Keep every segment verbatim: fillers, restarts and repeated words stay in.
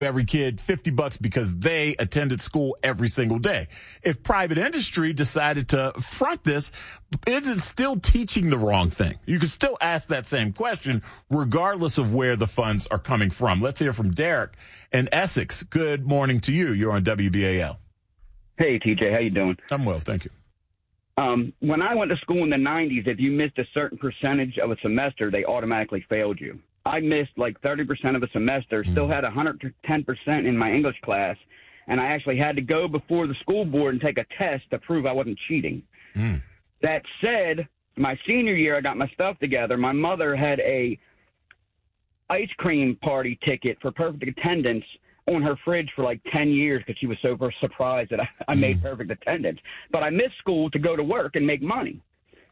every kid fifty bucks because they attended school every single day. If private industry decided to front this, is it still teaching the wrong thing? You can still ask that same question regardless of where the funds are coming from. Let's hear from Derek in Essex. Good morning to you. You're on W B A L. Hey, T J, how you doing? I'm well, thank you. Um, when I went to school in the nineties, if you missed a certain percentage of a semester, they automatically failed you. I missed like thirty percent of a semester, still had one hundred ten percent in my English class, and I actually had to go before the school board and take a test to prove I wasn't cheating. Mm. That said, my senior year, I got my stuff together. My mother had a ice cream party ticket for perfect attendance on her fridge for like ten years because she was so surprised that I, I made Mm. perfect attendance. But I missed school to go to work and make money.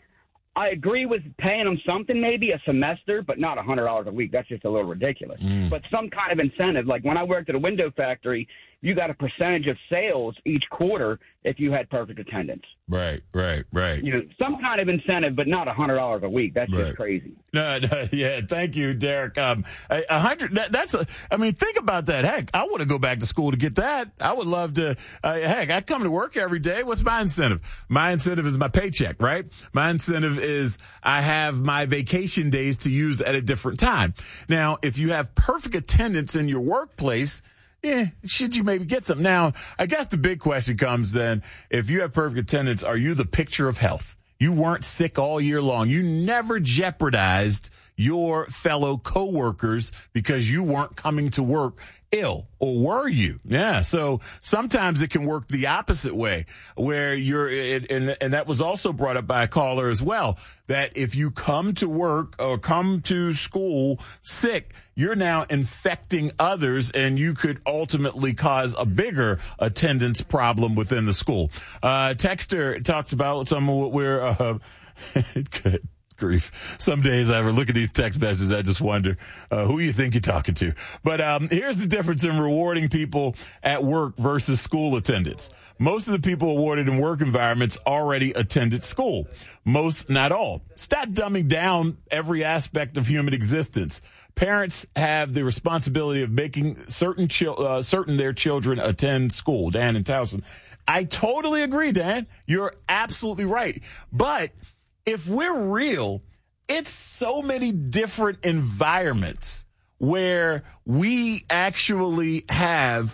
I agree with paying them something, maybe a semester, but not one hundred dollars a week. That's just a little ridiculous. Mm. But some kind of incentive. Like when I worked at a window factory, you got a percentage of sales each quarter if you had perfect attendance. Right, right, right. You know, some kind of incentive, but not one hundred dollars a week. That's Right. just crazy. No, no, yeah, thank you, Derek. Um, a, a hundred. That, that's a. I mean, think about that. Heck, I want to go back to school to get that. I would love to. Uh, heck, I come to work every day. What's my incentive? My incentive is my paycheck, right? My incentive is I have my vacation days to use at a different time. Now, if you have perfect attendance in your workplace, yeah, should you maybe get some? Now, I guess the big question comes then, if you have perfect attendance, are you the picture of health? You weren't sick all year long. You never jeopardized your fellow coworkers because you weren't coming to work ill, or were you? Yeah. So sometimes it can work the opposite way, where you're, and, and that was also brought up by a caller as well, that if you come to work or come to school sick, you're now infecting others, and you could ultimately cause a bigger attendance problem within the school. Uh, Texter talks about some of what we're, uh, good grief. Some days I look at these text messages, I just wonder uh, who you think you're talking to. But um, here's the difference in rewarding people at work versus school attendance. Most of the people awarded in work environments already attended school. Most, not all. Stop dumbing down every aspect of human existence. Parents have the responsibility of making certain chil- uh, certain their children attend school. Dan and Towson. I totally agree, Dan. You're absolutely right. But if we're real, it's so many different environments where we actually have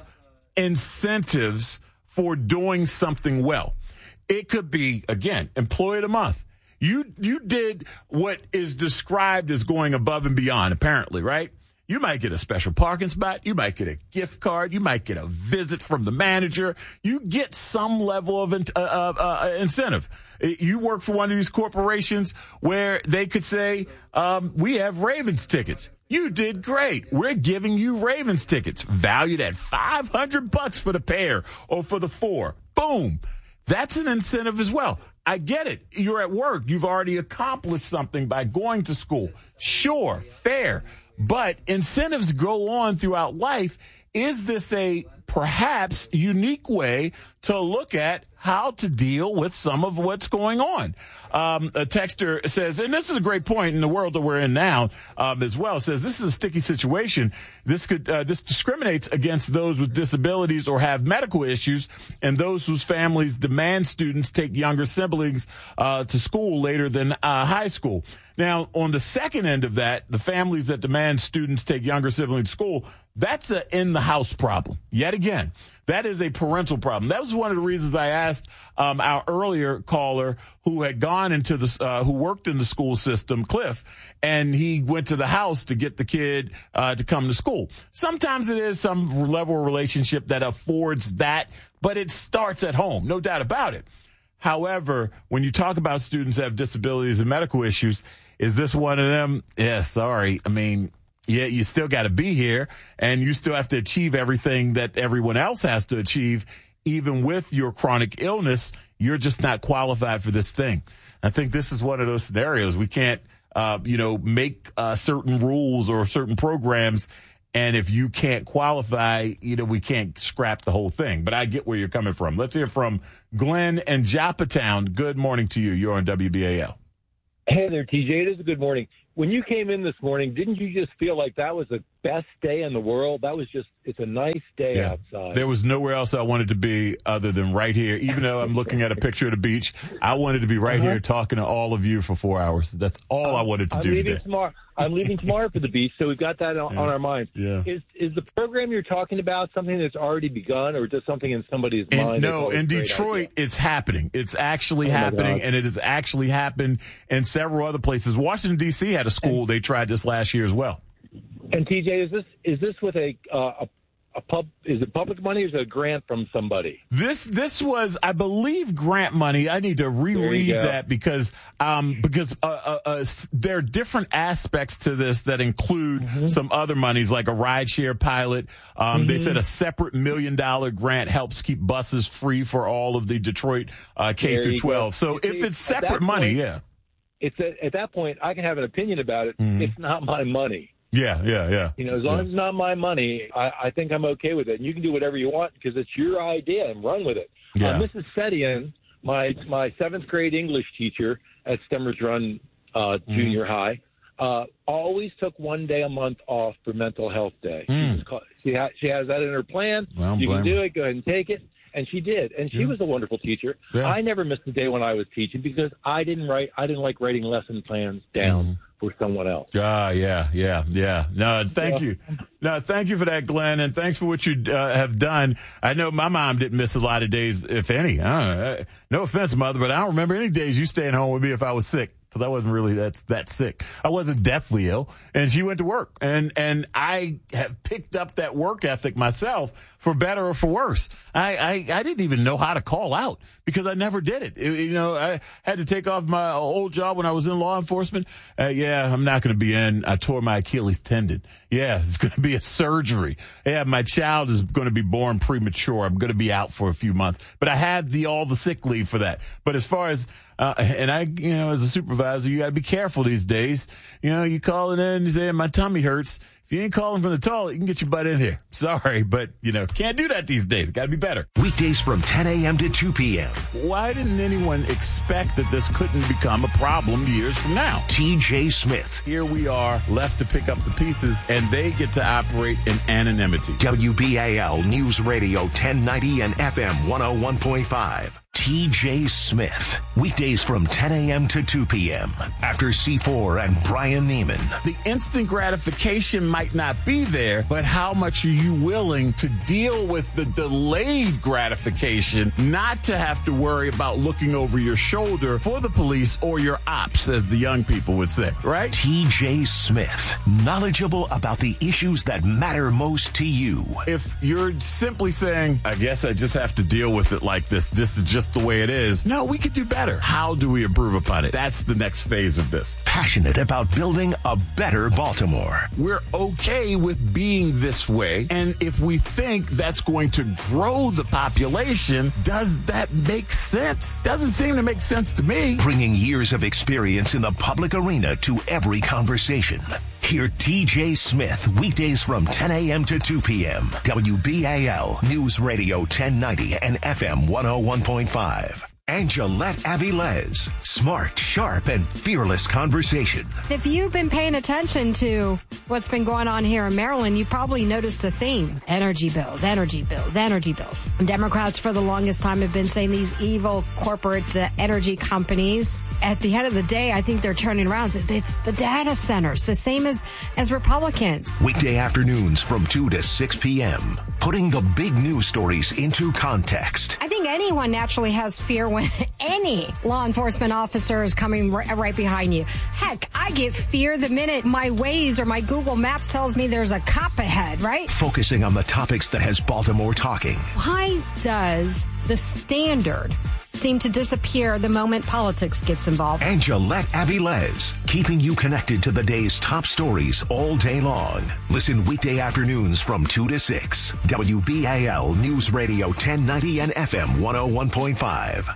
incentives for doing something well. It could be, again, employee of the month. You you did what is described as going above and beyond, apparently, right? You might get a special parking spot. You might get a gift card. You might get a visit from the manager. You get some level of uh, uh, uh, incentive. You work for one of these corporations where they could say, um, we have Ravens tickets. You did great. We're giving you Ravens tickets valued at five hundred bucks for the pair or for the four. Boom. That's an incentive as well. I get it. You're at work. You've already accomplished something by going to school. Sure, fair. But incentives go on throughout life. Is this a perhaps unique way to look at how to deal with some of what's going on? Um, a texter says, and this is a great point in the world that we're in now um, as well, says this is a sticky situation. This could uh, this discriminates against those with disabilities or have medical issues, and those whose families demand students take younger siblings uh, to school later than uh, high school. Now, on the second end of that, the families that demand students take younger siblings to school, that's an in-the-house problem. Yet again, that is a parental problem. That was one of the reasons I asked um, our earlier caller who had gone into the, uh, who worked in the school system, Cliff, and he went to the house to get the kid uh, to come to school. Sometimes it is some level of relationship that affords that, but it starts at home, no doubt about it. However, when you talk about students that have disabilities and medical issues, is this one of them? Yeah, sorry. I mean, yeah, you still got to be here, and you still have to achieve everything that everyone else has to achieve. Even with your chronic illness, you're just not qualified for this thing. I think this is one of those scenarios. We can't, uh, you know, make uh, certain rules or certain programs, and if you can't qualify, you know, we can't scrap the whole thing. But I get where you're coming from. Let's hear from Glenn and Joppatown. Good morning to you. You're on W B A L. Hey there, T J. It is a good morning. when you came in this morning, didn't you just feel like that was the best day in the world? That was just, it's a nice day yeah. outside. There was nowhere else I wanted to be other than right here. Even though I'm looking at a picture of the beach, I wanted to be right uh-huh. here talking to all of you for four hours. That's all I'm, I wanted to I'm do leaving today. Tomorrow. I'm leaving tomorrow for the beach, so we've got that on, yeah. on our minds. Yeah. Is is the program you're talking about something that's already begun, or just something in somebody's in, mind? No, in Detroit, it's happening. It's actually oh happening, and it has actually happened in several other places. Washington, D C had a school. And, they tried this last year as well. And T J, is this is this with a uh, a A pub, is it public money or is it a grant from somebody? This this was, I believe, grant money. I need to reread that because um, because uh, uh, uh, there are different aspects to this that include mm-hmm. some other monies, like a rideshare pilot. Um, mm-hmm. They said a separate million dollar grant helps keep buses free for all of the Detroit uh, K through twelve. Go. So if it's separate money, point, yeah, it's a, at that point I can have an opinion about it. Mm-hmm. It's not my money. Yeah, yeah, yeah. You know, as long yeah. as it's not my money, I, I think I'm okay with it. And you can do whatever you want because it's your idea and run with it. Yeah. Uh, Missus Setian, my my seventh grade English teacher at Stemmers Run uh, mm. Junior High, uh, always took one day a month off for Mental Health Day. Mm. She, called, she, ha- she has that in her plan. Well, you can blame do it. Go ahead and take it. And she did, and she yeah. was a wonderful teacher. Yeah. I never missed a day when I was teaching because I didn't write. I didn't like writing lesson plans down mm. for someone else. Ah, yeah, yeah, yeah. No, thank yeah. you. No, thank you for that, Glenn, and thanks for what you uh, have done. I know my mom didn't miss a lot of days, if any. Uh, no offense, Mother, but I don't remember any days you staying home with me if I was sick. Because I wasn't really that that sick. I wasn't deathly ill, and she went to work, and and I have picked up that work ethic myself, for better or for worse. I I, I didn't even know how to call out because I never did it. it you know, I had to take off my old job when I was in law enforcement. Uh, yeah, I'm not going to be in. I tore my Achilles tendon. Yeah, it's going to be a surgery. Yeah, my child is going to be born premature. I'm going to be out for a few months, but I had the all the sick leave for that. But as far as Uh, and I, you know, as a supervisor, you got to be careful these days. You know, you call it in, you say, my tummy hurts. If you ain't calling from the toilet, you can get your butt in here. Sorry, but, you know, can't do that these days. Got to be better. Weekdays from ten a.m. to two p.m. Why didn't anyone expect that this couldn't become a problem years from now? T J Smith. Here we are, left to pick up the pieces, and they get to operate in anonymity. W B A L News Radio ten ninety and F M one oh one point five. T J Smith. Weekdays from ten a.m. to two p.m. After C four and Brian Neiman. The instant gratification might not be there, but how much are you willing to deal with the delayed gratification, not to have to worry about looking over your shoulder for the police or your ops, as the young people would say, right? T J Smith. Knowledgeable about the issues that matter most to you. If you're simply saying, I guess I just have to deal with it like this, this is just the way it is. No, we could do better. How do we improve upon it? That's the next phase of this. Passionate about building a better Baltimore. We're okay with being this way. And if we think that's going to grow the population, does that make sense? Doesn't seem to make sense to me. Bringing years of experience in the public arena to every conversation. Hear T J Smith weekdays from ten a.m. to two p.m. W B A L News Radio ten ninety and F M one oh one point five. Angelette Avilés. Smart, sharp, and fearless conversation. If you've been paying attention to what's been going on here in Maryland, you probably noticed a theme. Energy bills, energy bills, energy bills. Democrats for the longest time have been saying these evil corporate uh, energy companies. At the end of the day, I think they're turning around. It's, it's the data centers, the same as, as Republicans. Weekday afternoons from two to six p.m. Putting the big news stories into context. I think anyone naturally has fear when any law enforcement officer is coming r- right behind you. Heck, I get fear the minute my Waze or my Google Maps tells me there's a cop ahead, right? Focusing on the topics that has Baltimore talking. Why does the standard seem to disappear the moment politics gets involved? Angelette Avilés, keeping you connected to the day's top stories all day long. Listen weekday afternoons from two to six. W B A L News Radio ten ninety and F M one oh one point five.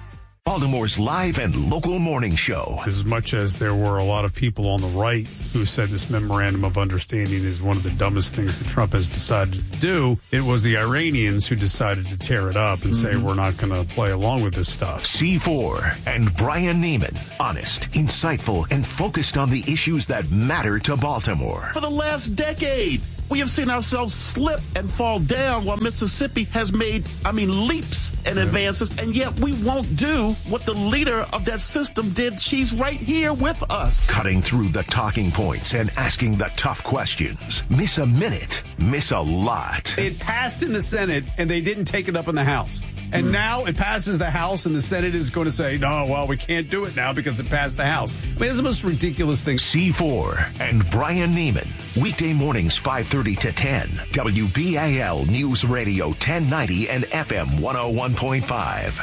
Baltimore's live and local morning show. As much as there were a lot of people on the right who said this memorandum of understanding is one of the dumbest things that Trump has decided to do, it was the Iranians who decided to tear it up and mm-hmm. say we're not going to play along with this stuff. C four and Brian Neiman. Honest, insightful, and focused on the issues that matter to Baltimore. For the last decade, we have seen ourselves slip and fall down while Mississippi has made, I mean, leaps and yeah. advances, and yet we won't do what the leader of that system did. She's right here with us. Cutting through the talking points and asking the tough questions. Miss a minute, miss a lot. It passed in the Senate, and they didn't take it up in the House. And mm. now it passes the House, and the Senate is going to say, no, well, we can't do it now because it passed the House. I mean, it's the most ridiculous thing. C four and Brian Neiman. Weekday mornings, five thirty to ten. W B A L News Radio ten ninety and F M one oh one point five.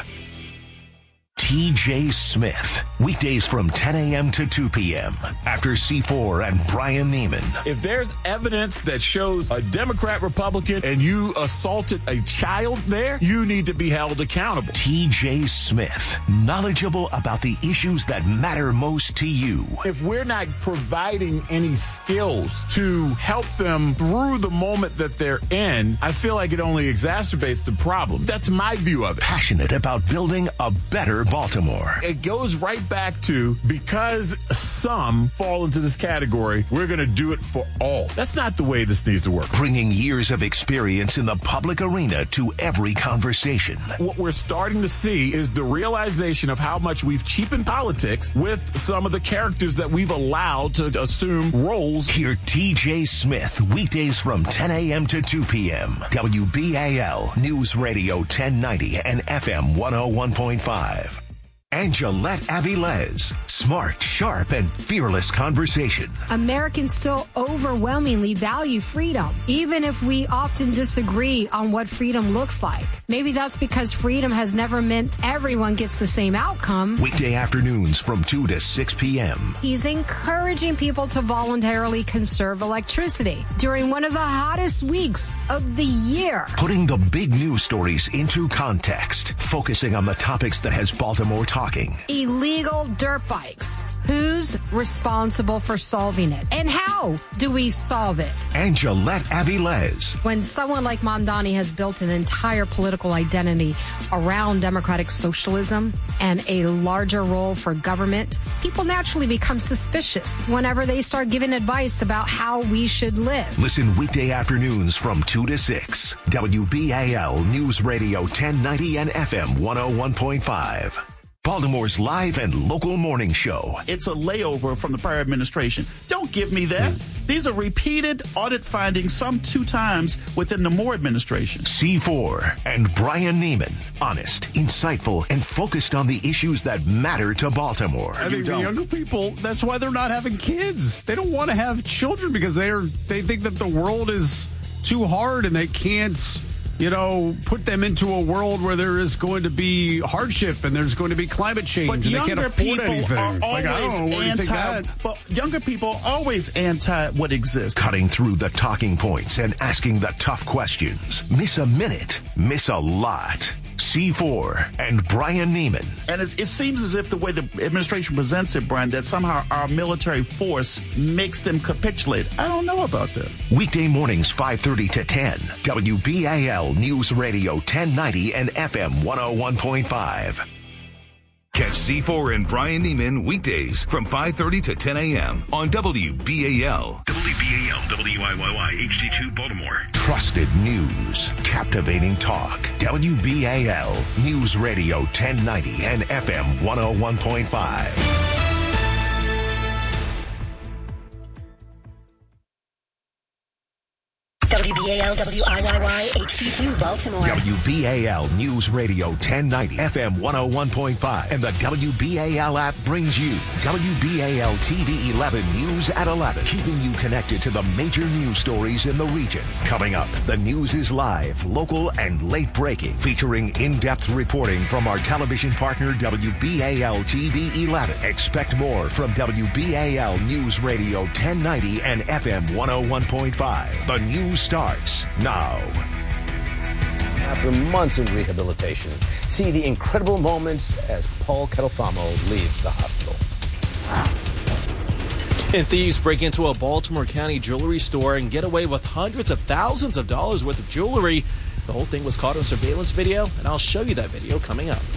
T J Smith. Weekdays from ten a.m. to two p.m. After C four and Brian Neiman. If there's evidence that shows a Democrat Republican and you assaulted a child there, you need to be held accountable. T J Smith. Knowledgeable about the issues that matter most to you. If we're not providing any skills to help them through the moment that they're in, I feel like it only exacerbates the problem. That's my view of it. Passionate about building a better Baltimore. It goes right back to, because some fall into this category, we're going to do it for all. That's not the way this needs to work. Bringing years of experience in the public arena to every conversation. What we're starting to see is the realization of how much we've cheapened politics with some of the characters that we've allowed to assume roles. Hear T J Smith weekdays from ten a.m. to two p.m. W B A L News Radio ten ninety and F M one oh one point five. Angelette Avilés. Smart, sharp, and fearless conversation. Americans still overwhelmingly value freedom, even if we often disagree on what freedom looks like. Maybe that's because freedom has never meant everyone gets the same outcome. Weekday afternoons from two to six p.m. He's encouraging people to voluntarily conserve electricity during one of the hottest weeks of the year. Putting the big news stories into context, focusing on the topics that has Baltimore talking. Illegal dirt bikes. Who's responsible for solving it? And how do we solve it? Angelette Avilés. When someone like Mamdani has built an entire political identity around democratic socialism and a larger role for government, people naturally become suspicious whenever they start giving advice about how we should live. Listen weekday afternoons from two to six. W B A L News Radio ten ninety and F M one oh one point five. Baltimore's live and local morning show. It's a layover from the prior administration. Don't give me that. Mm. These are repeated audit findings, some two times within the Moore administration. C four and Brian Neiman. Honest, insightful, and focused on the issues that matter to Baltimore. I think the younger people, that's why they're not having kids. They don't want to have children because they're they think that the world is too hard and they can't, you know, put them into a world where there is going to be hardship and there's going to be climate change, but and they can't afford anything. Are always like, I don't know, what anti, do you think that? But younger people are always anti what exists. Cutting through the talking points and asking the tough questions. Miss a minute, miss a lot. C four and Brian Neiman. And it, it seems as if the way the administration presents it, Brian, that somehow our military force makes them capitulate. I don't know about that. Weekday mornings, five thirty to ten. W B A L News Radio ten ninety and F M one oh one point five. Catch C four and Brian Neiman weekdays from five thirty to ten a.m. on W B A L. W B A L, W I Y Y, H D two Baltimore. Trusted news, captivating talk. W B A L News Radio ten ninety and F M one oh one point five. W B A L W I Y Y H D two Baltimore. W B A L News Radio ten ninety F M one oh one point five and the W B A L app brings you W B A L T V eleven News at eleven, keeping you connected to the major news stories in the region. Coming up, the news is live, local, and late breaking, featuring in-depth reporting from our television partner W B A L T V eleven. Expect more from W B A L News Radio ten ninety and F M one oh one point five. The news starts now. After after months in rehabilitation. See the incredible moments as Paul Catalfamo leaves the hospital. And thieves break into a Baltimore County jewelry store and get away with hundreds of thousands of dollars worth of jewelry. The whole thing was caught on surveillance video, and I'll show you that video coming up.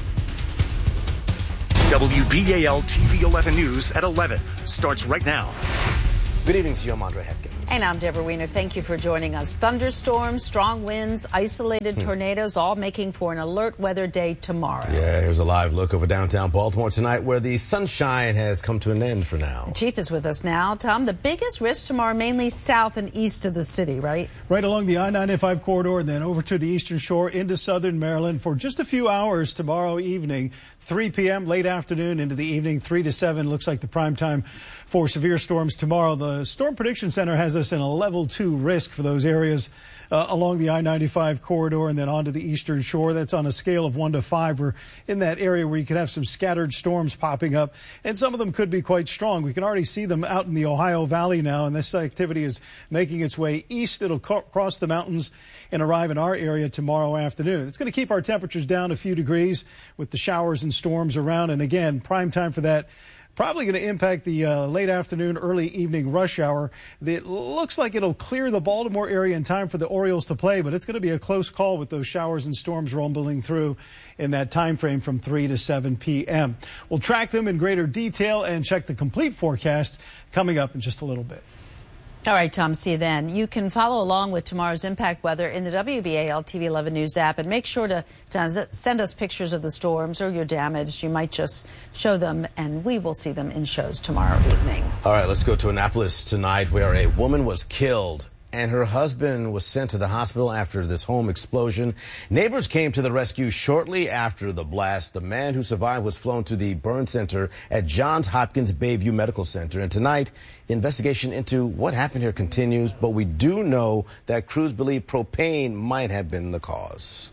W B A L T V eleven News at eleven starts right now. Good evening to you. I'm Andre Hepkins. And I'm Deborah Wiener. Thank you for joining us. Thunderstorms, strong winds, isolated hmm. tornadoes, all making for an alert weather day tomorrow. Yeah, here's a live look over downtown Baltimore tonight where the sunshine has come to an end for now. The Chief is with us now. Tom, the biggest risk tomorrow mainly south and east of the city, right? Right along the I ninety-five corridor and then over to the eastern shore into southern Maryland for just a few hours tomorrow evening. three p.m. late afternoon into the evening, three to seven looks like the prime time for severe storms tomorrow. The Storm Prediction Center has us in a level two risk for those areas uh, along the I ninety-five corridor and then onto the eastern shore. That's on a scale of one to five. We're in that area where you could have some scattered storms popping up, and some of them could be quite strong. We can already see them out in the Ohio Valley now, and this activity is making its way east. It'll co- cross the mountains and arrive in our area tomorrow afternoon. It's going to keep our temperatures down a few degrees with the showers and storms around. And again, prime time for that. Probably going to impact the uh, late afternoon, early evening rush hour. It looks like it'll clear the Baltimore area in time for the Orioles to play, but it's going to be a close call with those showers and storms rumbling through in that time frame from three to seven p.m. We'll track them in greater detail and check the complete forecast coming up in just a little bit. All right, Tom, see you then. You can follow along with tomorrow's impact weather in the W B A L T V eleven News app, and make sure to send us pictures of the storms or your damage. You might just show them, and we will see them in shows tomorrow evening. All right, let's go to Annapolis tonight, where a woman was killed and her husband was sent to the hospital after this home explosion. Neighbors came to the rescue shortly after the blast. The man who survived was flown to the burn center at Johns Hopkins Bayview Medical Center. And tonight, the investigation into what happened here continues, but we do know that crews believe propane might have been the cause.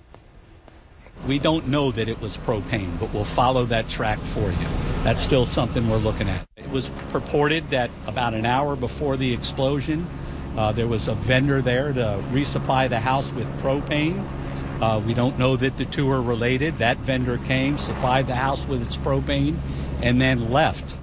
We don't know that it was propane, but we'll follow that track for you. That's still something we're looking at. It was purported that about an hour before the explosion, Uh, there was a vendor there to resupply the house with propane. Uh, we don't know that the two are related. That vendor came, supplied the house with its propane, and then left.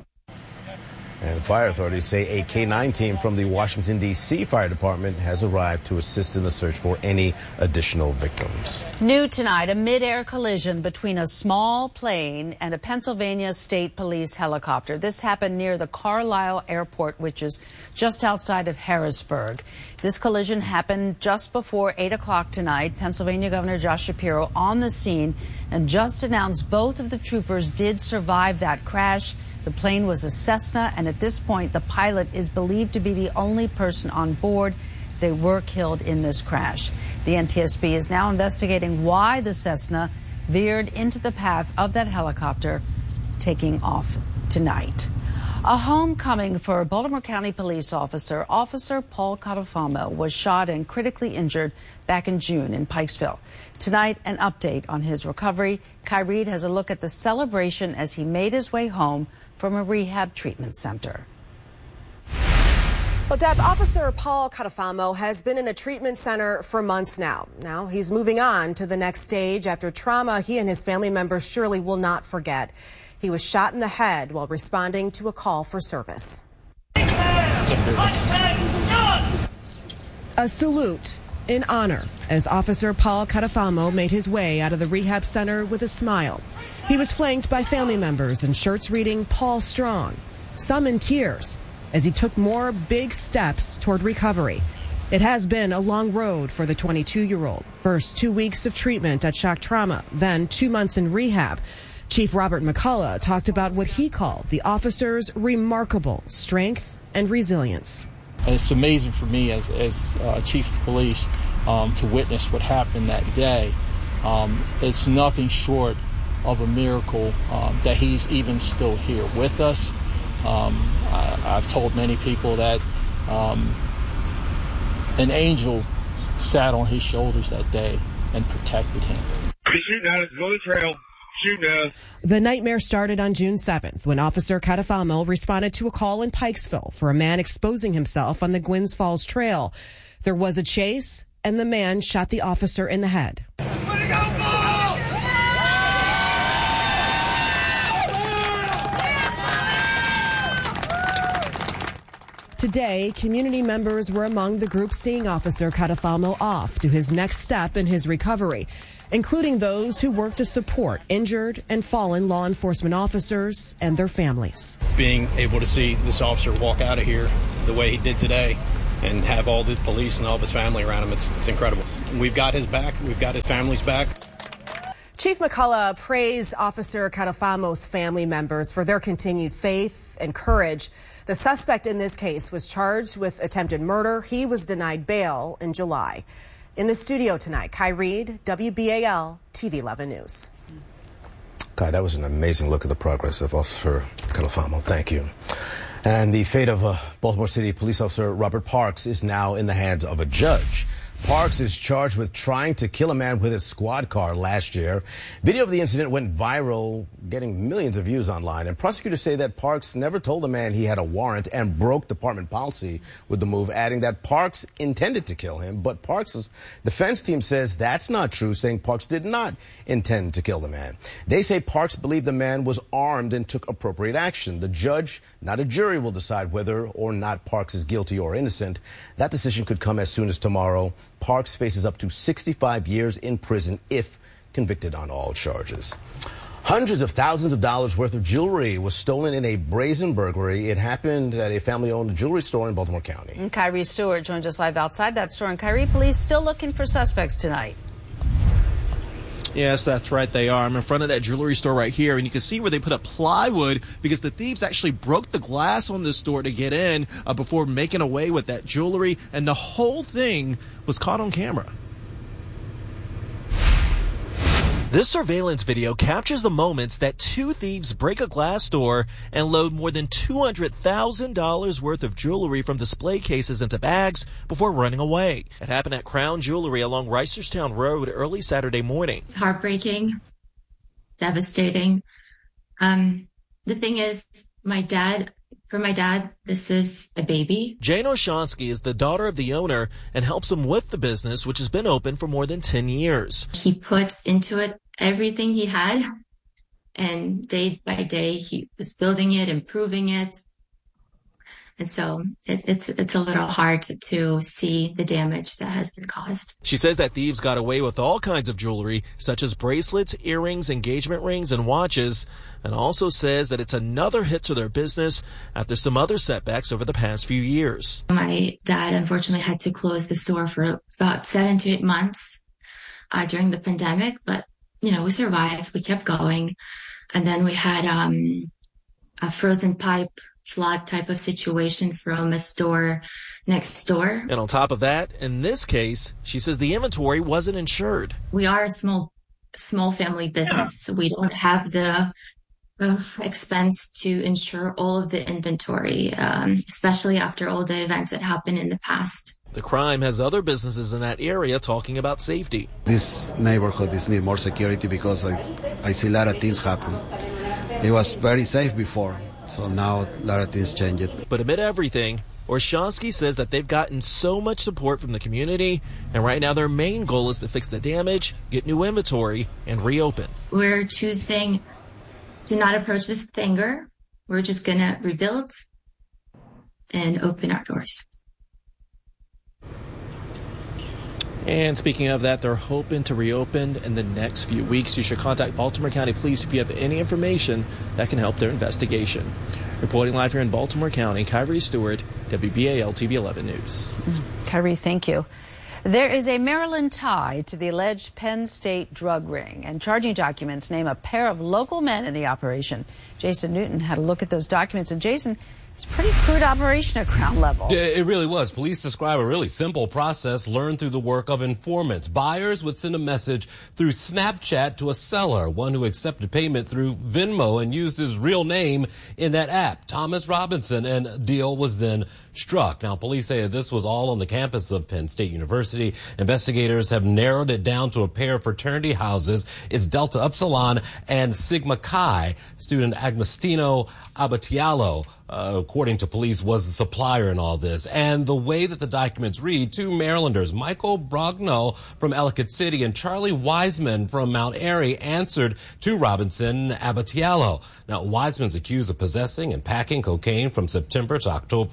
And fire authorities say a K nine team from the Washington, D C Fire Department has arrived to assist in the search for any additional victims. New tonight, a mid-air collision between a small plane and a Pennsylvania State Police helicopter. This happened near the Carlisle Airport, which is just outside of Harrisburg. This collision happened just before eight o'clock tonight. Pennsylvania Governor Josh Shapiro on the scene and just announced both of the troopers did survive that crash. The plane was a Cessna, and at this point, the pilot is believed to be the only person on board. They were killed in this crash. The N T S B is now investigating why the Cessna veered into the path of that helicopter, taking off tonight. A homecoming for Baltimore County police officer, Officer Paul Catalfamo, was shot and critically injured back in June in Pikesville. Tonight, an update on his recovery. Kai Reed has a look at the celebration as he made his way home from a rehab treatment center. Well, Deb, Officer Paul Catalfamo has been in a treatment center for months now. Now he's moving on to the next stage after trauma he and his family members surely will not forget. He was shot in the head while responding to a call for service. A salute in honor as Officer Paul Catalfamo made his way out of the rehab center with a smile. He was flanked by family members in shirts reading Paul Strong, some in tears, as he took more big steps toward recovery. It has been a long road for the twenty-two-year-old. First two weeks of treatment at shock trauma, then two months in rehab. Chief Robert McCullough talked about what he called the officer's remarkable strength and resilience. It's amazing for me as, as uh, chief of police um, to witness what happened that day. Um, it's nothing short of a miracle um, that he's even still here with us. Um, I, I've told many people that um, an angel sat on his shoulders that day and protected him. Shoot now, go the trail. Shoot now. The nightmare started on June seventh when Officer Catalfamo responded to a call in Pikesville for a man exposing himself on the Gwynns Falls Trail. There was a chase, and the man shot the officer in the head. Today, community members were among the group seeing Officer Catafalmo off to his next step in his recovery, including those who work to support injured and fallen law enforcement officers and their families. Being able to see this officer walk out of here the way he did today and have all the police and all of his family around him, it's, it's incredible. We've got his back. We've got his family's back. Chief McCullough praised Officer Catafalmo's family members for their continued faith and courage. The suspect in this case was charged with attempted murder. He was denied bail in July. In the studio tonight, Kai Reed, W B A L, T V eleven News. Kai, that was an amazing look at the progress of Officer Catafalmo. Thank you. And the fate of uh, Baltimore City police officer Robert Parks is now in the hands of a judge. Parks is charged with trying to kill a man with his squad car last year. Video of the incident went viral, getting millions of views online. And prosecutors say that Parks never told the man he had a warrant and broke department policy with the move, adding that Parks intended to kill him. But Parks' defense team says that's not true, saying Parks did not intend to kill the man. They say Parks believed the man was armed and took appropriate action. The judge, not a jury, will decide whether or not Parks is guilty or innocent. That decision could come as soon as tomorrow. Parks faces up to sixty-five years in prison if convicted on all charges. Hundreds of thousands of dollars worth of jewelry was stolen in a brazen burglary. It happened at a family-owned jewelry store in Baltimore County. And Kyrie Stewart joins us live outside that store. And Kyrie, police still looking for suspects tonight. Yes, that's right. They are. I'm in front of that jewelry store right here, and you can see where they put up plywood because the thieves actually broke the glass on this store to get in uh, before making away with that jewelry, and the whole thing was caught on camera. This surveillance video captures the moments that two thieves break a glass door and load more than two hundred thousand dollars worth of jewelry from display cases into bags before running away. It happened at Crown Jewelry along Reisterstown Road early Saturday morning. It's heartbreaking, devastating. Um, the thing is, my dad, for my dad, this is a baby. Jane Oshansky is the daughter of the owner and helps him with the business, which has been open for more than ten years. He puts into it everything he had, and day by day he was building it, improving it. And so it, it's it's a little hard to, to see the damage that has been caused. She says that thieves got away with all kinds of jewelry, such as bracelets, earrings, engagement rings, and watches, and also says that it's another hit to their business after some other setbacks over the past few years. My dad unfortunately had to close the store for about seven to eight months uh, during the pandemic, but you know, we survived, we kept going. And then we had um, a frozen pipe flood type of situation from a store next door. And on top of that, in this case, she says the inventory wasn't insured. We are a small, small family business. We don't have the uh, expense to insure all of the inventory, um, especially after all the events that happened in the past. The crime has other businesses in that area talking about safety. This neighborhood is need more security because I, I see a lot of things happen. It was very safe before, so now a lot of things changed. But amid everything, Orshansky says that they've gotten so much support from the community, and right now their main goal is to fix the damage, get new inventory, and reopen. We're choosing to not approach this with anger. We're just going to rebuild and open our doors. And speaking of that, they're hoping to reopen in the next few weeks. You should contact Baltimore County Police if you have any information that can help their investigation. Reporting live here in Baltimore County, Kyrie Stewart, W B A L T V eleven News. Kyrie, thank you. There is a Maryland tie to the alleged Penn State drug ring, and charging documents name a pair of local men in the operation. Jason Newton had a look at those documents, and Jason, it's a pretty crude operation at ground level. It really was. Police describe a really simple process learned through the work of informants. Buyers would send a message through Snapchat to a seller, one who accepted payment through Venmo and used his real name in that app, Thomas Robinson, and a deal was then struck. Now, police say this was all on the campus of Penn State University. Investigators have narrowed it down to a pair of fraternity houses. It's Delta Upsilon and Sigma Chi. Student Agostino Abatialo, uh, according to police, was the supplier in all this. And the way that the documents read, two Marylanders, Michael Brogno from Ellicott City and Charlie Wiseman from Mount Airy, answered to Robinson Abatialo. Now, Wiseman's accused of possessing and packing cocaine from September to October of twenty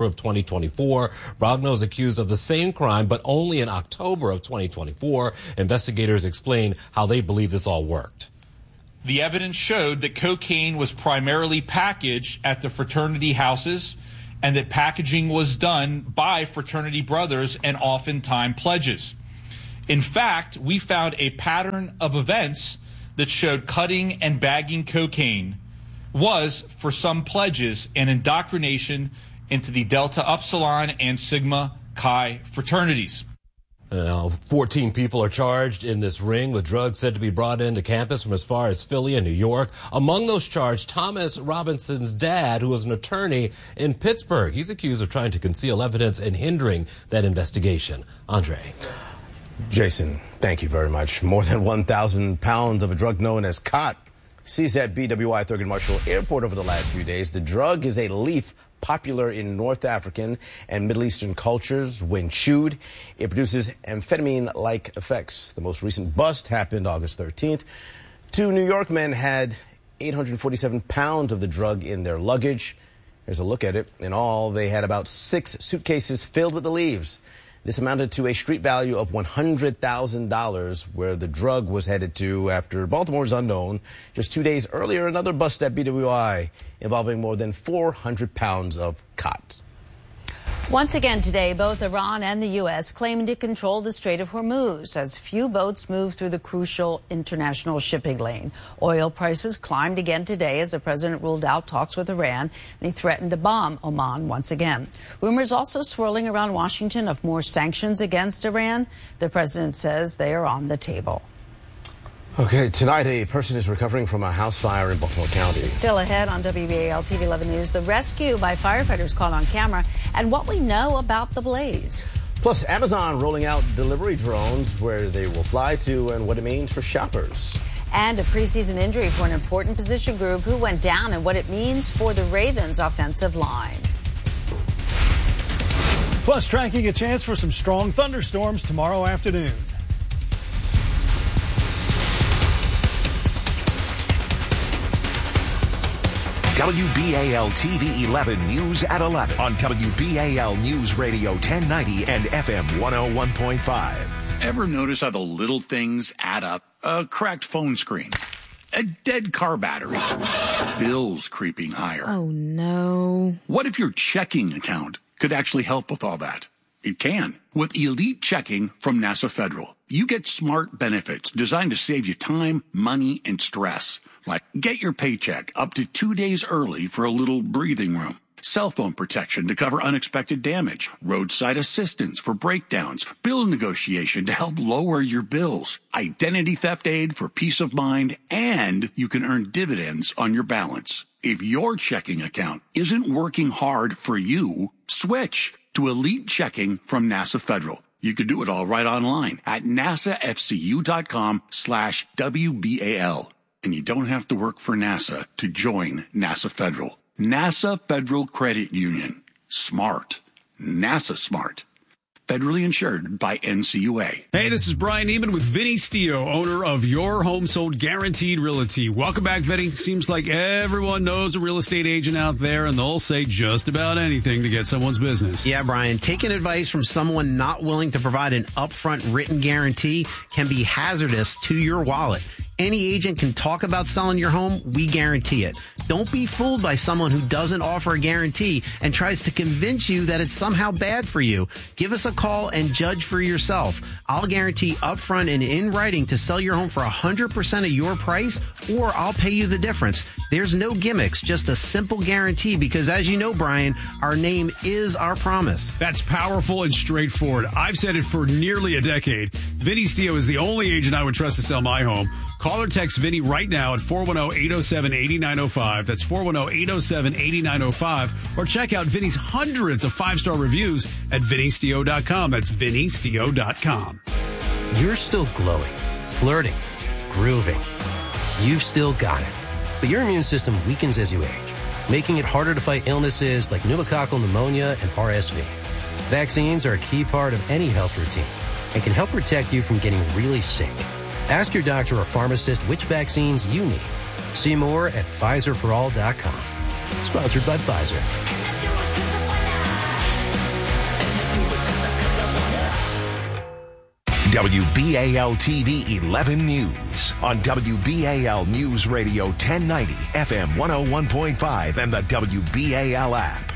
twenty-four. Brogno is accused of the same crime, but only in October of twenty twenty-four. Investigators explain how they believe this all worked. The evidence showed that cocaine was primarily packaged at the fraternity houses and that packaging was done by fraternity brothers and oftentimes pledges. In fact, we found a pattern of events that showed cutting and bagging cocaine was, for some pledges, an indoctrination into the Delta Upsilon and Sigma Chi fraternities. Now, fourteen people are charged in this ring with drugs said to be brought into campus from as far as Philly and New York. Among those charged, Thomas Robinson's dad, who was an attorney in Pittsburgh. He's accused of trying to conceal evidence and hindering that investigation. Andre. Jason, thank you very much. More than one thousand pounds of a drug known as khat seized at B W I Thurgood Marshall Airport over the last few days. The drug is a leaf popular in North African and Middle Eastern cultures. When chewed, it produces amphetamine-like effects. The most recent bust happened August thirteenth. Two New York men had eight hundred forty-seven pounds of the drug in their luggage. Here's a look at it. In all, they had about six suitcases filled with the leaves. This amounted to a street value of one hundred thousand dollars, where the drug was headed to after Baltimore's unknown. Just two days earlier, another bust at B W I involving more than four hundred pounds of khat. Once again today, both Iran and the U S claiming to control the Strait of Hormuz as few boats move through the crucial international shipping lane. Oil prices climbed again today as the president ruled out talks with Iran, and he threatened to bomb Oman once again. Rumors also swirling around Washington of more sanctions against Iran. The president says they are on the table. Okay, tonight a person is recovering from a house fire in Baltimore County. Still ahead on W B A L T V eleven News, the rescue by firefighters caught on camera and what we know about the blaze. Plus, Amazon rolling out delivery drones, where they will fly to and what it means for shoppers. And a preseason injury for an important position group who went down and what it means for the Ravens' offensive line. Plus, tracking a chance for some strong thunderstorms tomorrow afternoon. W B A L T V eleven News at eleven on W B A L News Radio ten ninety and F M one oh one point five. Ever notice how the little things add up? A cracked phone screen, a dead car battery, bills creeping higher. Oh, no. What if your checking account could actually help with all that? It can. With Elite Checking from NASA Federal, you get smart benefits designed to save you time, money, and stress. Like get your paycheck up to two days early for a little breathing room. Cell phone protection to cover unexpected damage. Roadside assistance for breakdowns. Bill negotiation to help lower your bills. Identity theft aid for peace of mind. And you can earn dividends on your balance. If your checking account isn't working hard for you, switch to Elite Checking from NASA Federal. You can do it all right online at nasafcu.com slash WBAL. And you don't have to work for NASA to join NASA Federal. NASA Federal Credit Union. Smart. NASA smart. Federally insured by N C U A. Hey, this is Brian Neiman with Vinny Stio, owner of Your Home Sold Guaranteed Realty. Welcome back, Vinny. Seems like everyone knows a real estate agent out there, and they'll say just about anything to get someone's business. Yeah, Brian, taking advice from someone not willing to provide an upfront written guarantee can be hazardous to your wallet. Any agent can talk about selling your home. We guarantee it. Don't be fooled by someone who doesn't offer a guarantee and tries to convince you that it's somehow bad for you. Give us a call and judge for yourself. I'll guarantee upfront and in writing to sell your home for one hundred percent of your price, or I'll pay you the difference. There's no gimmicks, just a simple guarantee because, as you know, Brian, our name is our promise. That's powerful and straightforward. I've said it for nearly a decade. Vinny Stio is the only agent I would trust to sell my home. Call or text Vinny right now at four one zero, eight zero seven, eight nine zero five. That's four one zero, eight zero seven, eight nine zero five. Or check out Vinny's hundreds of five-star reviews at vinny stio dot com. That's vinny stio dot com. You're still glowing, flirting, grooving. You've still got it. But your immune system weakens as you age, making it harder to fight illnesses like pneumococcal pneumonia and R S V. Vaccines are a key part of any health routine and can help protect you from getting really sick. Ask your doctor or pharmacist which vaccines you need. See more at Pfizer for all dot com. Sponsored by Pfizer. W B A L T V eleven News on W B A L News Radio ten ninety, F M one oh one point five, and the W B A L app.